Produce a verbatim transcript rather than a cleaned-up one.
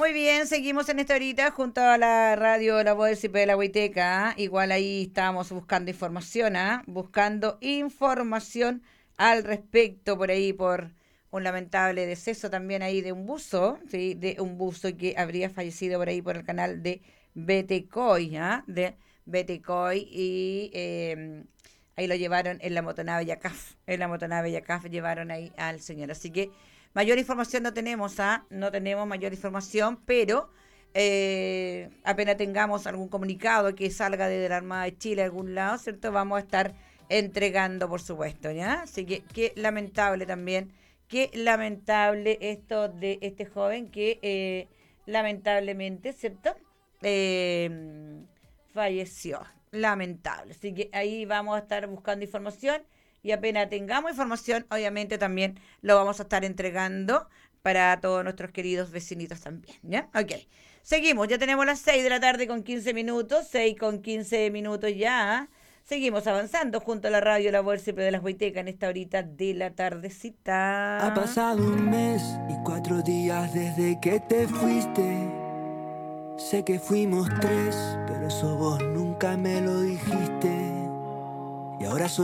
Muy bien, seguimos en esta horita junto a la radio La Voz del C I P de la Huayteca. Igual ahí estábamos buscando información, ¿ah? Buscando información al respecto por ahí, por un lamentable deceso también ahí de un buzo, ¿sí? De un buzo que habría fallecido por ahí por el canal de Betecoy, ¿ah? De Betecoy y eh, ahí lo llevaron en la motonave Yacaf. En la motonave Yacaf llevaron ahí al señor. Así que mayor información no tenemos, ¿ah? No tenemos mayor información, pero eh, apenas tengamos algún comunicado que salga desde la Armada de Chile a algún lado, ¿cierto? Vamos a estar entregando, por supuesto, ¿ya? Así que qué lamentable también, qué lamentable esto de este joven que eh, lamentablemente, ¿cierto? Eh, falleció, lamentable. Así que ahí vamos a estar buscando información y apenas tengamos información, obviamente también lo vamos a estar entregando para todos nuestros queridos vecinitos también, ¿ya? Ok. Seguimos, ya tenemos las seis de la tarde con quince minutos, seis con quince minutos ya. Seguimos avanzando junto a la radio La Voz siempre de las Huaytecas en esta horita de la tardecita. Ha pasado un mes y cuatro días desde que te fuiste. Sé que fuimos tres, pero eso vos nunca me lo dijiste. Y ahora soy